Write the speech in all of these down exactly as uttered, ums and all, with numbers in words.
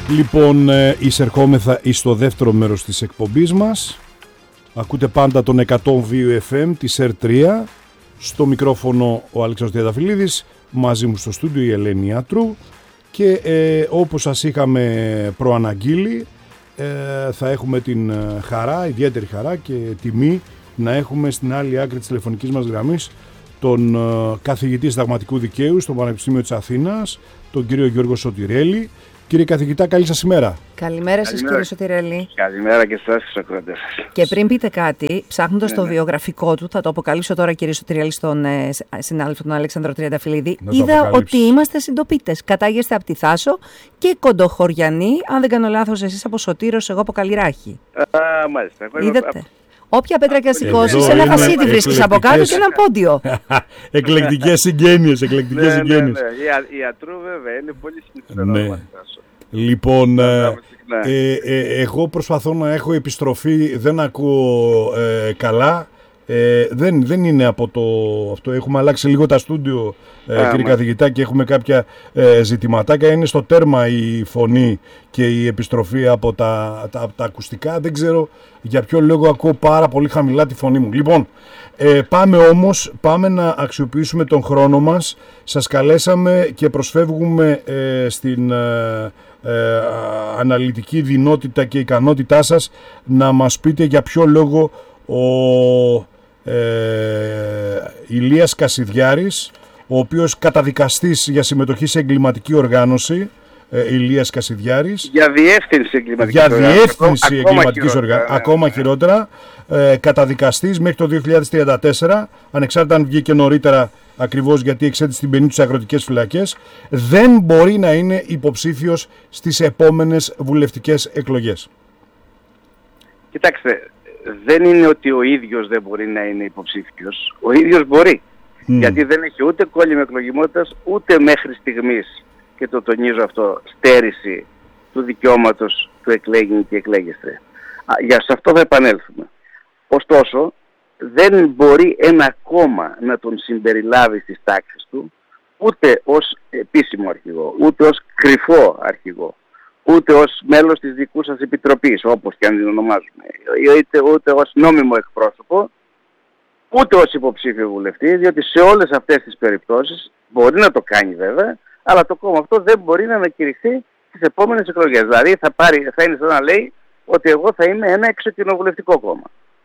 Λοιπόν, ε, εισερχόμεθα εις το δεύτερο μέρος της εκπομπής μας. Ακούτε πάντα τον εκατόν δύο εφ εμ της ερ τρία. Στο μικρόφωνο ο Αλέξανδρος Τριανταφυλλίδης, μαζί μου στο στούντιο η Ελένη Ιατρού. Και ε, όπως σας είχαμε προαναγγείλει, ε, θα έχουμε την χαρά, ιδιαίτερη χαρά και τιμή να έχουμε στην άλλη άκρη της τηλεφωνικής μας γραμμής τον ε, καθηγητή συνταγματικού δικαίου στο Πανεπιστήμιο της Αθήνας, τον κύριο Γιώργο Σωτηρέλη. Κύριε καθηγητά, καλή σας ημέρα. Καλημέρα σας, κύριε Σωτηρέλη. Καλημέρα και σας, ακροατές σας. Και πριν πείτε κάτι, ψάχνοντας ναι, το ναι. βιογραφικό του, θα το αποκαλύψω τώρα, κύριε Σωτηρέλη, στον ε, συνάδελφο τον Αλέξανδρο Τριανταφυλλίδη. Να το είδα αποκαλύψεις. ότι είμαστε συντοπίτες. Κατάγεστε από τη Θάσο και κοντοχωριανοί, αν δεν κάνω λάθος, εσείς από Σωτήρος, εγώ από Καλλιράχη. Α, μάλιστα. Εγώ είμαι Είδατε. από- Όποια πέτρα και σηκώσει, Εδώ σε ένα είναι φασίτι βρίσκεις από κάτω και ένα πόντιο. Εκλεκτικές συγγένειες, εκλεκτικές Ναι, ναι, ναι. συγγένειες. Η α- Ιατρού βέβαια είναι πολύ συνηθισμένο Ναι. όνομα. Λοιπόν, ε, Μπράβο, συχνά. ε, ε, εγώ προσπαθώ να έχω επιστροφή, δεν ακούω ε, καλά. Ε, δεν, δεν είναι από το αυτό. Έχουμε αλλάξει λίγο τα στούντιο, ε, Α, κύριε μα. καθηγητά, και έχουμε κάποια ε, ζητηματάκια. Είναι στο τέρμα η φωνή και η επιστροφή από τα, τα, από τα ακουστικά. Δεν ξέρω για ποιο λόγο ακούω πάρα πολύ χαμηλά τη φωνή μου. Λοιπόν, ε, πάμε όμως, πάμε να αξιοποιήσουμε τον χρόνο μας. Σας καλέσαμε και προσφεύγουμε ε, στην ε, ε, αναλυτική δυνότητα και ικανότητά σας να μας πείτε για ποιο λόγο ο ε, Ηλίας Κασιδιάρης, ο οποίος καταδικαστής για συμμετοχή σε εγκληματική οργάνωση, ε, Ηλίας Κασιδιάρης, Για διεύθυνση εγκληματικής για οργάνωσης. διεύθυνση Ακόμα εγκληματικής χειρότερα, οργάνωσης, ναι. ακόμα χειρότερα, ε, καταδικαστής μέχρι το δύο χιλιάδες τριάντα τέσσερα, ανεξάρτητα αν βγήκε νωρίτερα ακριβώς γιατί εξέτησε την ποινή του στις αγροτικές φυλακές, δεν μπορεί να είναι υποψήφιος στις επόμενες βουλευτικές εκλογές. Κοιτάξτε, δεν είναι ότι ο ίδιος δεν μπορεί να είναι υποψήφιος. Ο ίδιος μπορεί. Μμ. Γιατί δεν έχει ούτε κόλλημα εκλογιμότητας, ούτε μέχρι στιγμής, και το τονίζω αυτό, στέρηση του δικαιώματος του εκλέγην και εκλέγεστε. Α, Για σε αυτό θα επανέλθουμε. Ωστόσο, δεν μπορεί ένα κόμμα να τον συμπεριλάβει στις τάξεις του, ούτε ως επίσημο αρχηγό, ούτε ως κρυφό αρχηγό, ούτε ως μέλος της δικού σας επιτροπής, όπως και αν την ονομάζουμε, είτε ούτε ως νόμιμο εκπρόσωπο, ούτε ως υποψήφιο βουλευτή, διότι σε όλες αυτές τις περιπτώσεις μπορεί να το κάνει βέβαια, αλλά το κόμμα αυτό δεν μπορεί να ανακηρυχθεί στις επόμενες εκλογές. Δηλαδή θα, πάρει, θα είναι σαν να λέει ότι εγώ θα είμαι ένα εξοκοινοβουλευτικό κόμμα.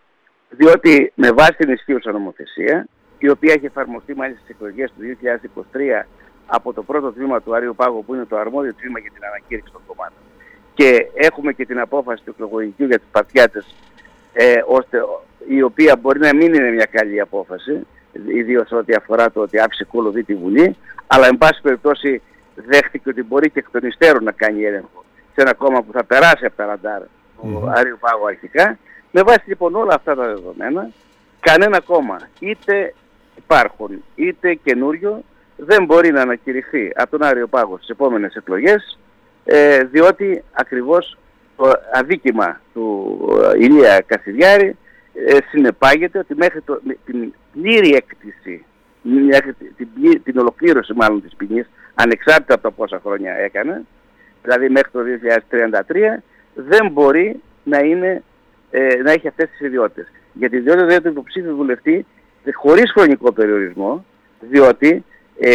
Διότι με βάση την ισχύουσα νομοθεσία, η οποία έχει εφαρμοστεί μάλιστα στις εκλογές του δύο χιλιάδες είκοσι τρία από το πρώτο τμήμα του Άριου Πάγου, που είναι το αρμόδιο τμήμα για την ανακήρυξη των κομμάτων, και έχουμε και την απόφαση του εκλογικού για τους παρτιάτες, ε, ώστε, η οποία μπορεί να μην είναι μια καλή απόφαση, ιδίως ό,τι αφορά το ότι άφησε κολοδί τη Βουλή, αλλά εν πάση περιπτώσει δέχτηκε ότι μπορεί και εκ των υστέρων να κάνει έλεγχο σε ένα κόμμα που θα περάσει από τα ραντάρ του Mm-hmm. Άριου Πάγου αρχικά. Με βάση λοιπόν όλα αυτά τα δεδομένα, κανένα κόμμα, είτε υπάρχουν είτε καινούριο, δεν μπορεί να ανακηρυχθεί από τον Άριο Πάγο στις επόμενες εκλογές, ε, διότι ακριβώς το αδίκημα του ε, Ηλία Κασιδιάρη ε, συνεπάγεται ότι μέχρι το, την πλήρη έκτηση, μέχρι την, την, την ολοκλήρωση μάλλον της ποινής, ανεξάρτητα από το πόσα χρόνια έκανε, δηλαδή μέχρι το δύο χιλιάδες τριάντα τρία, δεν μπορεί να, είναι, ε, να έχει αυτές τις ιδιότητες. Γιατί η ιδιότητα του υποψήφιου βουλευτή χωρίς χρονικό περιορισμό, διότι ε,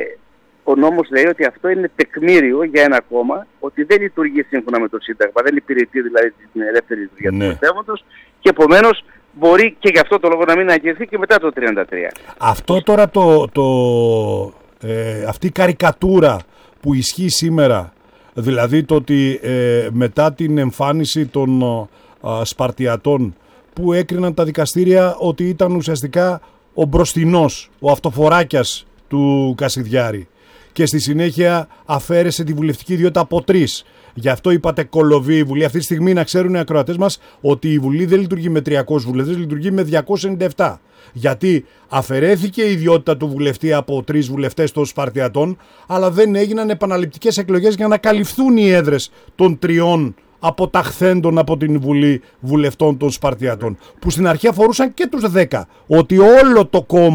ο νόμος λέει ότι αυτό είναι τεκμήριο για ένα κόμμα, ότι δεν λειτουργεί σύμφωνα με το Σύνταγμα, δεν υπηρετεί δηλαδή την ελεύθερη λειτουργία Ναι. του πιστεύοντος, και επομένως μπορεί και γι' αυτό το λόγο να μην αγγελθεί και μετά το τριάντα τρία. Αυτό τώρα το, το, ε, αυτή η καρικατούρα που ισχύει σήμερα, δηλαδή το ότι ε, μετά την εμφάνιση των ε, Σπαρτιατών που έκριναν τα δικαστήρια ότι ήταν ουσιαστικά ο μπροστινός, ο αυτοφοράκιας του Κασιδιάρη, και στη συνέχεια αφαίρεσε τη βουλευτική ιδιότητα από τρεις. Γι' αυτό είπατε κολοβή η Βουλή. Αυτή τη στιγμή να ξέρουν οι ακροατές μας ότι η Βουλή δεν λειτουργεί με τριακόσιους βουλευτές, λειτουργεί με διακόσιους ενενήντα επτά. Γιατί αφαιρέθηκε η ιδιότητα του βουλευτή από τρεις βουλευτές των Σπαρτιατών, αλλά δεν έγιναν επαναληπτικές εκλογές για να καλυφθούν οι έδρες των τριών αποταχθέντων από την Βουλή βουλευτών των Σπαρτιατών, που στην αρχή αφορούσαν και τους δέκα. Ότι όλο το κόμμα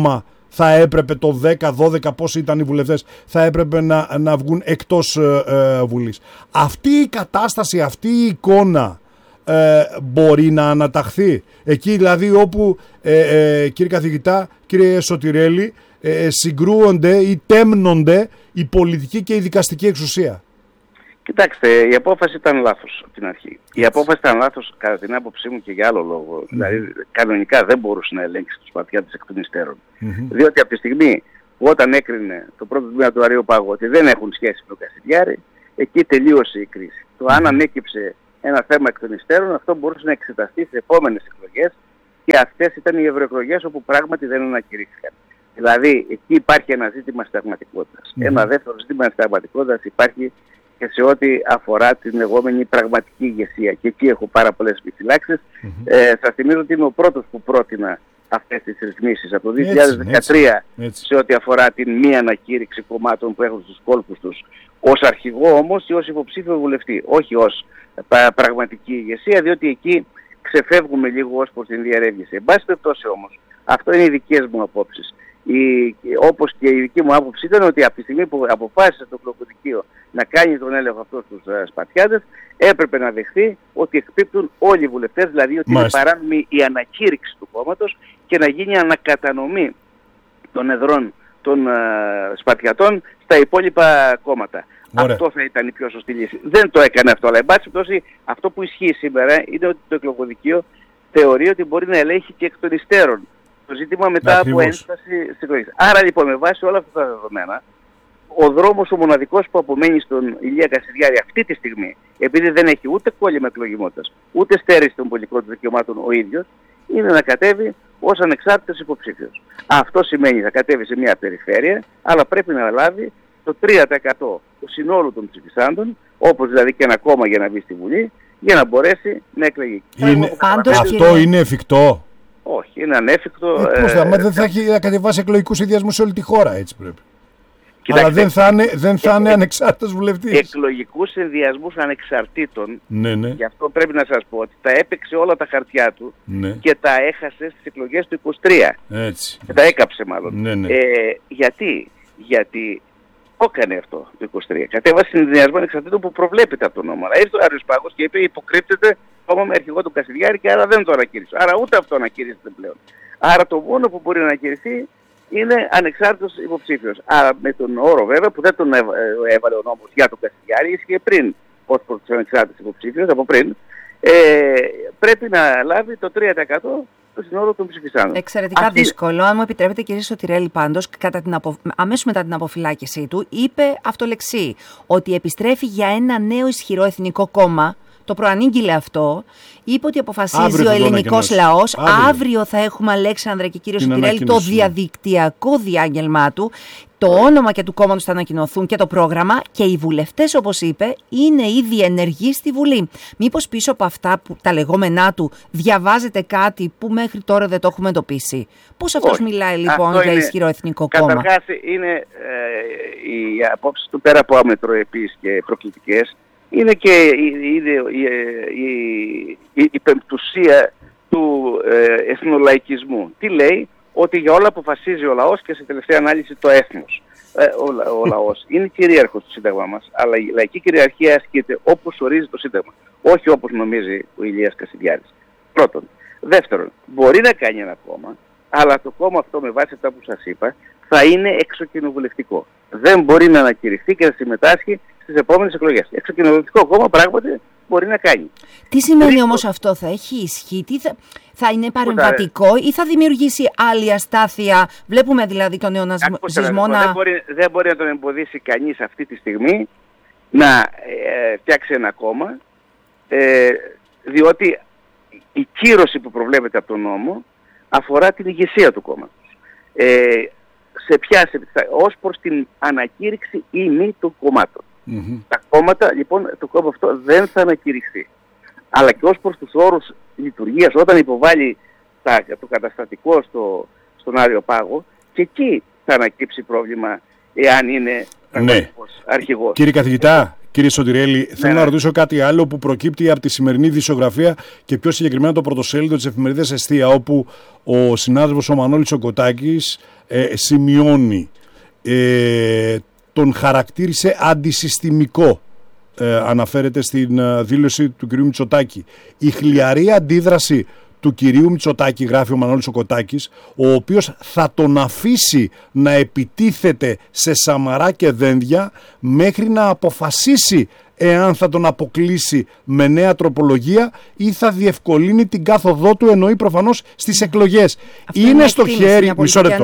θα έπρεπε το δέκα, δώδεκα, πόσοι ήταν οι βουλευτές, θα έπρεπε να, να βγουν εκτός ε, ε, Βουλής. Αυτή η κατάσταση, αυτή η εικόνα ε, μπορεί να αναταχθεί. Εκεί δηλαδή όπου, ε, ε, κύριε καθηγητά, κύριε Σωτηρέλη, ε, συγκρούονται ή τέμνονται η πολιτική και η δικαστική εξουσία. Κοιτάξτε, η απόφαση ήταν λάθος από την αρχή. Η απόφαση ήταν λάθος κατά την άποψή μου και για άλλο λόγο. Mm-hmm. Δηλαδή, κανονικά δεν μπορούσε να ελέγξει τους Σπαρτιάτες εκ των υστέρων. Mm-hmm. Διότι από τη στιγμή που όταν έκρινε το πρώτο τμήμα του Αριοπάγου ότι δεν έχουν σχέση με τον Κασιδιάρη, εκεί τελείωσε η κρίση. Mm-hmm. Το αν ανέκυψε ένα θέμα εκ των υστέρων, αυτό μπορούσε να εξεταστεί στις επόμενες εκλογές και αυτές ήταν οι ευρωεκλογές όπου πράγματι δεν ανακηρύχθηκαν. Δηλαδή, εκεί υπάρχει ένα ζήτημα συνταγματικότητας. Mm-hmm. Ένα δεύτερο ζήτημα συνταγματικότητας υπάρχει και σε ό,τι αφορά την λεγόμενη πραγματική ηγεσία. Και εκεί έχω πάρα πολλές επιφυλάξεις. Mm-hmm. Ε, σας θυμίζω ότι είμαι ο πρώτος που πρότεινα αυτές τις ρυθμίσεις από το δύο χιλιάδες δεκατρία έτσι, έτσι. Σε ό,τι αφορά την μη ανακήρυξη κομμάτων που έχουν στους κόλπους τους. Ως αρχηγό όμως ή ως υποψήφιο βουλευτή. Όχι ως πα, πραγματική ηγεσία, διότι εκεί ξεφεύγουμε λίγο ως προς την διαρρεύνηση. Εν πάση περιπτώσει όμως, αυτό είναι οι δικές μου απόψεις. Η, όπως και η δική μου άποψη ήταν ότι από τη στιγμή που αποφάσισε το Κλοκοδικείο να κάνει τον έλεγχο αυτό στους uh, Σπαρτιάτες, έπρεπε να δεχθεί ότι εκπίπτουν όλοι οι βουλευτές, δηλαδή ότι Μάλιστα. είναι παράνομη η ανακήρυξη του κόμματος και να γίνει ανακατανομή των εδρών των uh, Σπαρτιατών στα υπόλοιπα κόμματα. Ωραία. Αυτό θα ήταν η πιο σωστή λύση. Δεν το έκανε αυτό, αλλά εν πάση περιπτώσει αυτό που ισχύει σήμερα είναι ότι το Εκλογικό θεωρεί ότι μπορεί να ελέγχει και εκ των υστέρων το ζήτημα μετά Ακριβώς. από ένσταση στις εκλογές. Άρα λοιπόν με βάση όλα αυτά τα δεδομένα, ο δρόμος ο μοναδικός που απομένει στον Ηλία Κασιδιάρη αυτή τη στιγμή, επειδή δεν έχει ούτε κόλλημα εκλογιμότητας, ούτε στέρηση των πολιτικών του δικαιωμάτων ο ίδιος, είναι να κατέβει ως ανεξάρτητος υποψήφιος. Αυτό σημαίνει θα κατέβει σε μια περιφέρεια, αλλά πρέπει να λάβει το τρία τοις εκατό του συνόλου των ψηφισάντων, όπως δηλαδή και ένα κόμμα για να μπει στη Βουλή, για να μπορέσει να εκλεγεί. Είναι... Αυτό είναι εφικτό. Όχι, είναι ανέφικτο. Ε, πώς θα, ε, μα δεν θα έχει να κατεβάσει εκλογικούς συνδυασμούς σε όλη τη χώρα, έτσι πρέπει. Κοιτάξτε, αλλά δεν θα είναι, δεν θα είναι ανεξάρτητος βουλευτής. Εκλογικούς συνδυασμούς ανεξαρτήτων, ναι, ναι. γι' αυτό πρέπει να σας πω ότι τα έπαιξε όλα τα χαρτιά του ναι. και τα έχασε στις εκλογές του είκοσι τρία. Έτσι. Και τα έκαψε μάλλον. Ναι, ναι. Ε, γιατί, γιατί το έκανε αυτό το είκοσι τρία. Κατέβασε συνδυασμό ανεξαρτήτων που προβλέπεται από τον νόμο. Αλλά ήρθε ο Άρης Πάγος και είπε υποκρύπτεται ακόμα με αρχηγό του Κασιδιάρη και άρα δεν το ανακήρυξε. Άρα ούτε αυτό ανακηρύσσεται πλέον. Άρα το μόνο που μπορεί να ανακηρυχθεί είναι ανεξάρτητος υποψήφιος. Άρα με τον όρο βέβαια που δεν τον έβαλε ο νόμος για τον Κασιδιάρη, ίσχυε πριν ως προς τους ανεξάρτητους υποψήφιους, από πριν, ε, πρέπει να λάβει το τρία τοις εκατό του συνόλου των ψηφισάντων. Εξαιρετικά Αυτή... δύσκολο. Αν μου επιτρέπετε, κύριε Σωτηρέλη, πάντως, κατά την απο... αμέσως μετά την αποφυλάκησή του, είπε αυτολεξί ότι επιστρέφει για ένα νέο ισχυρό εθνικό κόμμα. Το προανήγγειλε αυτό. Είπε ότι αποφασίζει αύριο ο ελληνικός λαός. Αύριο. Αύριο θα έχουμε, Αλέξανδρε και κύριο Σωτηρέλη, το διαδικτυακό διάγγελμά του. Το όνομα και του κόμματος θα ανακοινωθούν και το πρόγραμμα και οι βουλευτές, όπως είπε, είναι ήδη ενεργοί στη Βουλή. Μήπως πίσω από αυτά που, τα λεγόμενά του διαβάζετε κάτι που μέχρι τώρα δεν το έχουμε εντοπίσει? Πώς αυτός Όχι. μιλάει λοιπόν Αυτό για είναι, ισχυρό εθνικό κόμμα? Καταρχάς είναι ε, οι απόψεις του πέρα από αμετροεπείς και προκλητικές. Είναι και η, η, η, η, η πεμπτουσία του ε, εθνολαϊκισμού. Τι λέει? Ότι για όλα αποφασίζει ο λαός και σε τελευταία ανάλυση το έθνος. Ε, ο, ο λαός είναι κυρίαρχος στο Σύνταγμα μας, αλλά η λαϊκή κυριαρχία ασκείται όπως ορίζει το Σύνταγμα. Όχι όπως νομίζει ο Ηλίας Κασιδιάρης. Πρώτον. Δεύτερον, μπορεί να κάνει ένα κόμμα, αλλά το κόμμα αυτό με βάση αυτά που σας είπα θα είναι εξοκοινοβουλευτικό. Δεν μπορεί να ανακηρυχθεί και να συμμετάσχει στις επόμενες εκλογές. Εξοκοινοβουλευτικό κόμμα πράγματι μπορεί να κάνει. Τι σημαίνει Τρίτο... όμως αυτό? Θα έχει ισχύ? Τι θα... θα είναι παρεμβατικό ή θα δημιουργήσει άλλη αστάθεια? Βλέπουμε δηλαδή τον νεοναζισμό να... Δεν μπορεί, δεν μπορεί να τον εμποδίσει κανείς αυτή τη στιγμή να ε, φτιάξει ένα κόμμα, ε, διότι η κύρωση που προβλέπεται από τον νόμο αφορά την ηγεσία του κόμματος. Ε, σε ποια, σε, ως προς την ανακήρυξη ή μη των κομμάτων. Mm-hmm. Τα κόμματα, λοιπόν, το κόμμα αυτό δεν θα ανακηρυχθεί. Αλλά και ως προς τους όρους λειτουργίας, όταν υποβάλει τα, το καταστατικό στο, στον Αριοπάγο, και εκεί θα ανακύψει πρόβλημα εάν είναι ναι. αρχηγός. Κύριε καθηγητά, κύριε Σωτηρέλη, ναι, θέλω ναι. να ρωτήσω κάτι άλλο που προκύπτει από τη σημερινή ειδησιογραφία και πιο συγκεκριμένα το πρωτοσέλιδο της εφημερίδας Εστία, όπου ο συνάδελφος ο Μανώλης ο Κοτάκης ε, σημειώνει, ε, τον χαρακτήρισε αντισυστημικό, ε, αναφέρεται στην ε, δήλωση του κυρίου Μητσοτάκη. Η χλιαρή αντίδραση του κυρίου Μητσοτάκη, γράφει ο Μανώλης ο Κοτάκης, ο οποίος θα τον αφήσει να επιτίθεται σε Σαμαρά και δένδια μέχρι να αποφασίσει εάν θα τον αποκλείσει με νέα τροπολογία ή θα διευκολύνει την κάθοδό του, εννοεί προφανώς στις εκλογές. Αυτό είναι, είναι στο χέρι, μισό λεπτό.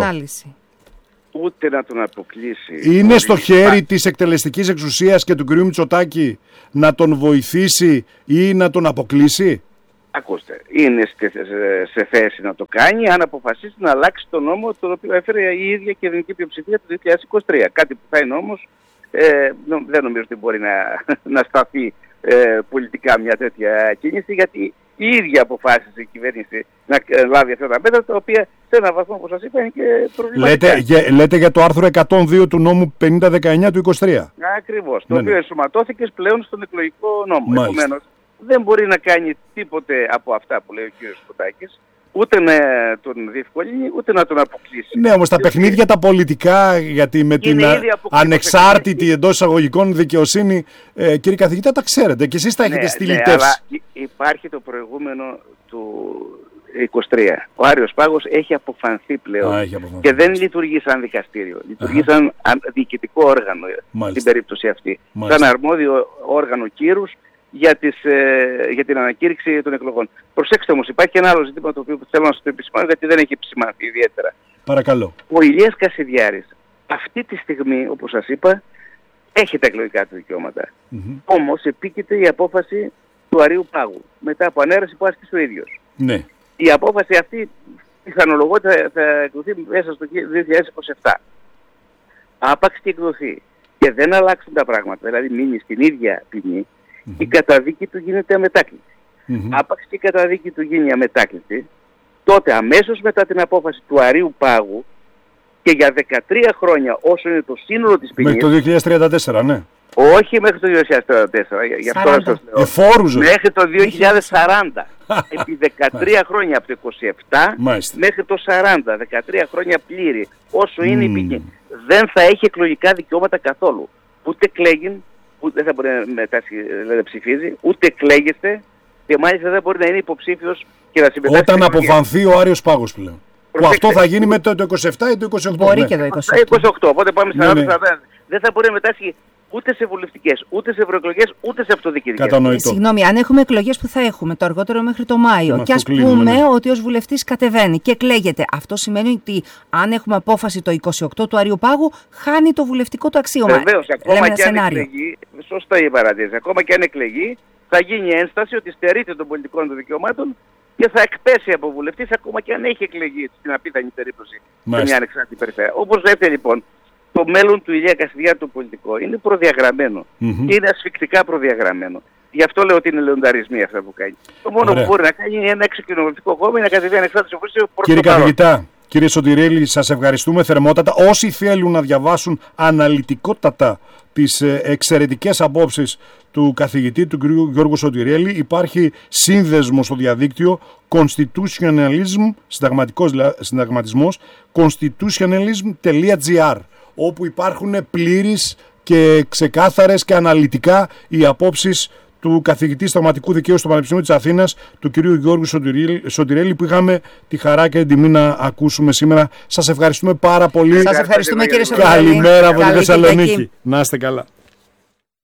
Ούτε να τον αποκλείσει. Είναι στο χέρι της εκτελεστικής εξουσίας και του κυρίου Μητσοτάκη να τον βοηθήσει ή να τον αποκλείσει. Ακούστε, είναι σε θέση να το κάνει αν αποφασίσει να αλλάξει τον νόμο τον οποίο έφερε η ίδια κυβερνητική πλειοψηφία το δύο χιλιάδες είκοσι τρία. Κάτι που θα είναι όμως, ε, δεν νομίζω ότι μπορεί να, να σταθεί ε, πολιτικά μια τέτοια κίνηση, γιατί η ίδια αποφάσισε η κυβέρνηση να λάβει αυτά τα μέτρα, τα οποία σε έναν βαθμό, όπως σας είπα, είναι και προβληματικά. Λέτε, για, λέτε για το άρθρο εκατόν δύο του νόμου πενήντα δεκαεννιά του είκοσι τρία. Ακριβώς, ναι, το οποίο ναι. ενσωματώθηκε πλέον στον εκλογικό νόμο. Μάλιστα. Επομένως, δεν μπορεί να κάνει τίποτε από αυτά που λέει ο κ. Κοτάκης, ούτε να τον διευκολύνει, ούτε να τον αποκλείσει. Ναι, όμως τα παιχνίδια τα πολιτικά, γιατί με την ανεξάρτητη εντός εισαγωγικών δικαιοσύνη, ε, κύριε καθηγητά, τα ξέρετε και εσείς τα έχετε ναι, στυλιτεύσει. Ναι, αλλά υπάρχει το προηγούμενο του είκοσι τρία. Ο Άριος Πάγος έχει αποφανθεί πλέον. Α, έχει αποφανθεί. Και δεν λειτουργεί σαν δικαστήριο. Λειτουργεί σαν διοικητικό όργανο. Μάλιστα. Στην περίπτωση αυτή. Μάλιστα. Σαν αρμόδιο όργανο κύρους για, τις, ε, για την ανακήρυξη των εκλογών. Προσέξτε όμως, υπάρχει ένα άλλο ζήτημα το οποίο θέλω να σας το επισημάνω, γιατί δεν έχει επισημανθεί ιδιαίτερα. Παρακαλώ. Ο Ηλίας Κασιδιάρης αυτή τη στιγμή, όπως σας είπα, έχει τα εκλογικά του δικαιώματα. Mm-hmm. Όμως επίκειται η απόφαση του Αρείου Πάγου, μετά από ανέρεση που άσκησε ο ίδιος. Ναι. Η απόφαση αυτή πιθανολογώ θα εκδοθεί μέσα στο δύο χιλιάδες είκοσι επτά. Άπαξ και εκδοθεί και δεν αλλάξουν τα πράγματα, δηλαδή μείνει στην ίδια ποινή, mm-hmm. η καταδίκη του γίνεται αμετάκλητη. Mm-hmm. Άπαξ και η καταδίκη του γίνει αμετάκλητη, τότε αμέσως μετά την απόφαση του Αρείου Πάγου και για δεκατρία χρόνια όσο είναι το σύνολο της ποινής. Μέχρι το δύο χιλιάδες τριάντα τέσσερα, ναι. Όχι μέχρι το δύο χιλιάδες τριάντα τέσσερα, γι' αυτό σας λέω. Εφόρουζε. Μέχρι το δύο χιλιάδες σαράντα. Επί δεκατρία χρόνια από το είκοσι επτά Μάλιστα. μέχρι το σαράντα, δεκατρία χρόνια πλήρη, όσο είναι mm. η ποινή. Δεν θα έχει εκλογικά δικαιώματα καθόλου. Ούτε κλέγει, ούτε δεν θα μπορεί να μετάσχει, δεν ψηφίζει, ούτε κλαίγεται και μάλιστα δεν μπορεί να είναι υποψήφιος και να συμμετάσχει. Όταν αποφανθεί ο Άριος Πάγος πλέον. Που αυτό θα γίνει με το είκοσι επτά ή το είκοσι οκτώ. Μπορεί ναι. και το είκοσι οκτώ. είκοσι οκτώ, οπότε πάμε ναι, σαράντα, ναι. σαράντα. Δεν θα μπορεί να μετάσχει ούτε σε βουλευτικές, ούτε σε ευρωεκλογές, ούτε σε αυτοδιοικητικές. Κατανοητό. Συγγνώμη, αν έχουμε εκλογές που θα έχουμε το αργότερο μέχρι το Μάιο, και ας πούμε ναι. ότι ως βουλευτής κατεβαίνει και εκλέγεται, αυτό σημαίνει ότι αν έχουμε απόφαση το είκοσι οκτώ του Αρείου Πάγου, χάνει το βουλευτικό του αξίωμα. Βεβαίως, ακόμα και αν εκλεγεί, σωστά η παρατήρηση, ακόμα και αν εκλεγεί, θα γίνει ένσταση ότι στερείται των πολιτικών του δικαιωμάτων και θα εκπέσει από βουλευτής ακόμα και αν έχει εκλεγεί στην απίθανη περίπτωση σε μια ανεξάρτητη περιφέρεια. Όπως λέτε λοιπόν, το μέλλον του Ηλία Κασιδιάρη το πολιτικό είναι προδιαγραμμένο. Mm-hmm. Είναι ασφυκτικά προδιαγραμμένο. Γι' αυτό λέω ότι είναι λεονταρισμοί αυτά που κάνει. Το μόνο Ωραία. που μπορεί να κάνει είναι ένα έξω κοινοβουλευτικό κόμμα ή να κατεβεί ανεξάρτητο οπωσίου. Κύριε καθηγητά, κύριε Σωτηρέλη, σας ευχαριστούμε θερμότατα. Όσοι θέλουν να διαβάσουν αναλυτικότατα τις εξαιρετικές απόψεις του καθηγητή του κ. Γιώργου Σωτηρέλη, υπάρχει σύνδεσμο στο διαδίκτυο Constitutionalism, συνταγματισμός, constitutionalism τελεία gr, όπου υπάρχουν πλήρεις και ξεκάθαρες και αναλυτικά οι απόψεις του καθηγητή Συνταγματικού Δικαίου στο Πανεπιστήμιο της Αθήνας, του κυρίου Γιώργου Σωτηρέλη, που είχαμε τη χαρά και την τιμή να ακούσουμε σήμερα. Σας ευχαριστούμε πάρα πολύ. Σας ευχαριστούμε κύριε Σωτηρέλη. Καλημέρα από τη Θεσσαλονίκη. Να είστε καλά.